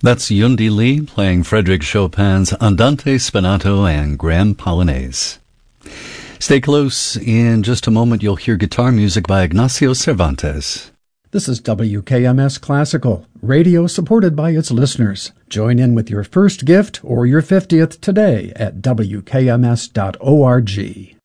That's Yundi Lee playing Frédéric Chopin's Andante Spinato and Grand Polonaise. Stay close. In just a moment, you'll hear guitar music by Ignacio Cervantes. This is WKMS Classical, radio supported by its listeners. Join in with your first gift or your 50th today at WKMS.org.